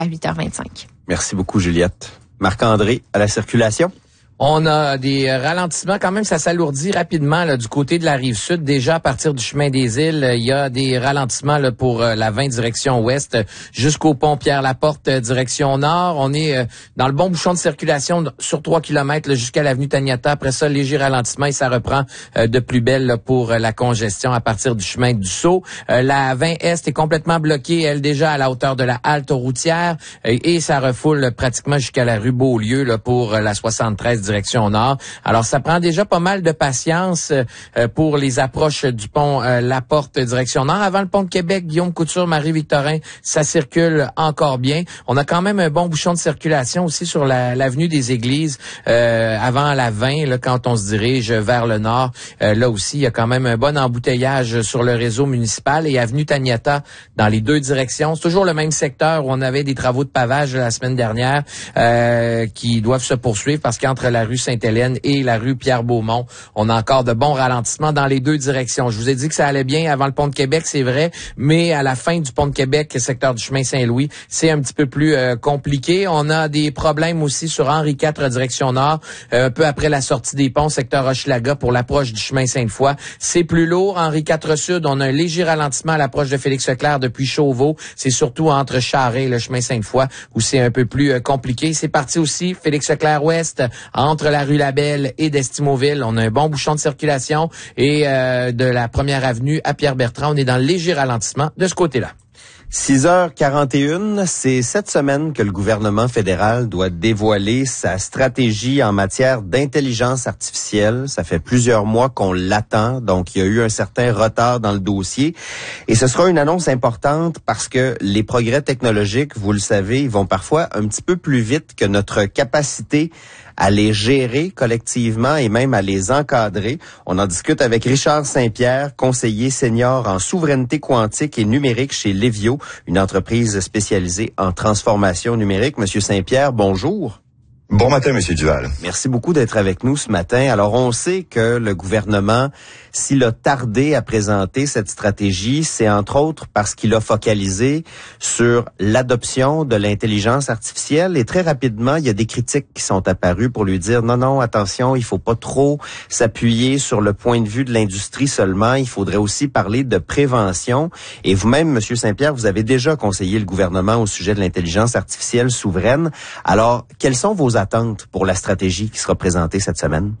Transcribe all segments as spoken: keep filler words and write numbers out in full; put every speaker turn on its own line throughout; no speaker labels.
à huit heures vingt-cinq.
Merci beaucoup, Juliette. Marc-André, à la circulation.
On a des ralentissements quand même, ça s'alourdit rapidement là, du côté de la Rive-Sud. Déjà à partir du chemin des Îles, il y a des ralentissements là, pour euh, la vingt direction ouest jusqu'au pont Pierre-Laporte euh, direction nord. On est euh, dans le bon bouchon de circulation sur trois kilomètres là, jusqu'à l'avenue Taniata. Après ça, léger ralentissement et ça reprend euh, de plus belle là, pour euh, la congestion à partir du chemin du Sceau. Euh, la vingt Est est complètement bloquée, elle déjà à la hauteur de la halte routière euh, et ça refoule euh, pratiquement jusqu'à la rue Beaulieu là, pour euh, la soixante-treize direction nord. Alors, ça prend déjà pas mal de patience euh, pour les approches du pont euh, La Porte direction nord. Avant le pont de Québec, Guillaume Couture, Marie-Victorin, ça circule encore bien. On a quand même un bon bouchon de circulation aussi sur la, l'avenue des Églises euh, avant la vingt, là, quand on se dirige vers le nord. Euh, là aussi, il y a quand même un bon embouteillage sur le réseau municipal et avenue Taniata dans les deux directions. C'est toujours le même secteur où on avait des travaux de pavage la semaine dernière euh, qui doivent se poursuivre parce qu'entre la rue Sainte-Hélène et la rue Pierre-Beaumont, on a encore de bons ralentissements dans les deux directions. Je vous ai dit que ça allait bien avant le pont de Québec, c'est vrai, mais à la fin du pont de Québec, secteur du chemin Saint-Louis, c'est un petit peu plus euh, compliqué. On a des problèmes aussi sur Henri quatre direction nord, euh, un peu après la sortie des ponts, secteur Hochelaga pour l'approche du chemin Sainte-Foy. C'est plus lourd. Henri quatre sud, on a un léger ralentissement à l'approche de Félix-Leclerc depuis Chauveau. C'est surtout entre Charest et le chemin Sainte-Foy où c'est un peu plus euh, compliqué. C'est parti aussi Félix-Leclerc ouest, entre la rue Labelle et d'Estimauville. On a un bon bouchon de circulation et euh, de la première avenue à Pierre-Bertrand, on est dans le léger ralentissement de ce côté-là.
six heures quarante et une, c'est cette semaine que le gouvernement fédéral doit dévoiler sa stratégie en matière d'intelligence artificielle. Ça fait plusieurs mois qu'on l'attend, donc il y a eu un certain retard dans le dossier. Et ce sera une annonce importante parce que les progrès technologiques, vous le savez, ils vont parfois un petit peu plus vite que notre capacité à les gérer collectivement et même à les encadrer. On en discute avec Richard Saint-Pierre, conseiller senior en souveraineté quantique et numérique chez Lévio, une entreprise spécialisée en transformation numérique. Monsieur Saint-Pierre, bonjour.
Bon matin, Monsieur Duval.
Merci beaucoup d'être avec nous ce matin. Alors, on sait que le gouvernement, s'il a tardé à présenter cette stratégie, c'est entre autres parce qu'il a focalisé sur l'adoption de l'intelligence artificielle. Et très rapidement, il y a des critiques qui sont apparues pour lui dire non, non, attention, il faut pas trop s'appuyer sur le point de vue de l'industrie seulement. Il faudrait aussi parler de prévention. Et vous-même, Monsieur Saint-Pierre, vous avez déjà conseillé le gouvernement au sujet de l'intelligence artificielle souveraine. Alors, quelles sont vos attentes pour la stratégie qui sera présentée cette semaine?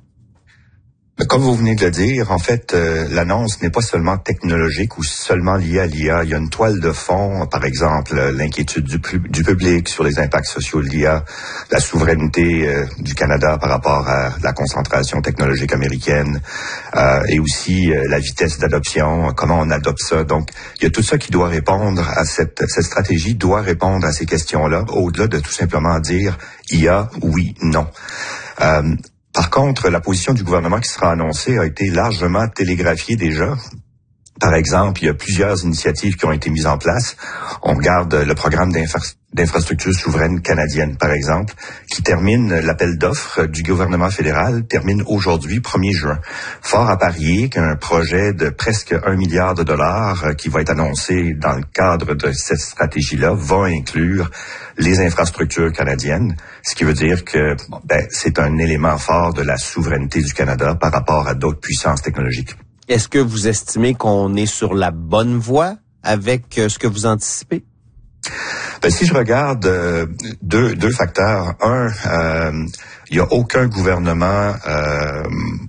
Comme vous venez de le dire, en fait, euh, l'annonce n'est pas seulement technologique ou seulement liée à l'I A. Il y a une toile de fond, par exemple, l'inquiétude du, du public sur les impacts sociaux de l'I A, la souveraineté euh, du Canada par rapport à la concentration technologique américaine, euh, et aussi euh, la vitesse d'adoption, comment on adopte ça. Donc, il y a tout ça qui doit répondre à cette, cette stratégie, doit répondre à ces questions-là, au-delà de tout simplement dire I A, oui, non. Euh, Par contre, la position du gouvernement qui sera annoncée a été largement télégraphiée déjà. Par exemple, il y a plusieurs initiatives qui ont été mises en place. On regarde le programme d'infra- d'infrastructure souveraine canadienne, par exemple, qui termine, l'appel d'offres du gouvernement fédéral termine aujourd'hui, premier juin. Fort à parier qu'un projet de presque un milliard de dollars qui va être annoncé dans le cadre de cette stratégie-là va inclure les infrastructures canadiennes, ce qui veut dire que ben, c'est un élément fort de la souveraineté du Canada par rapport à d'autres puissances technologiques.
Est-ce que vous estimez qu'on est sur la bonne voie avec euh, ce que vous anticipez?
Ben, si je regarde euh, deux, deux facteurs. Un, euh, il n'y a aucun gouvernement euh,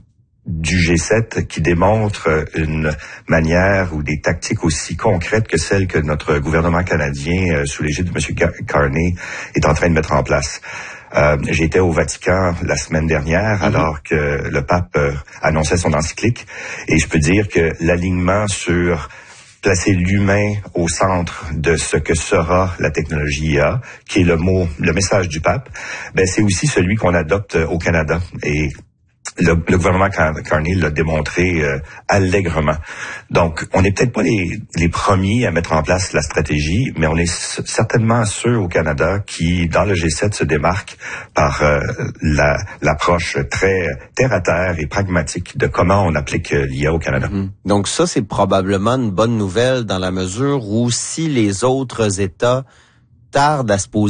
du G sept qui démontre une manière ou des tactiques aussi concrètes que celles que notre gouvernement canadien, euh, sous l'égide de M. Carney, est en train de mettre en place. Euh, j'étais au Vatican la semaine dernière mmh. alors que le pape euh, annonçait son encyclique et je peux dire que l'alignement sur placer l'humain au centre de ce que sera la technologie I A, qui est le mot, le message du pape, ben c'est aussi celui qu'on adopte au Canada et Le, le gouvernement Carney l'a démontré euh, allègrement. Donc, on n'est peut-être pas les, les premiers à mettre en place la stratégie, mais on est c- certainement ceux au Canada qui, dans le G sept, se démarquent par euh, la, l'approche très terre-à-terre et pragmatique de comment on applique l'I A au Canada.
Mmh. Donc ça, c'est probablement une bonne nouvelle dans la mesure où si les autres États tardent à se poser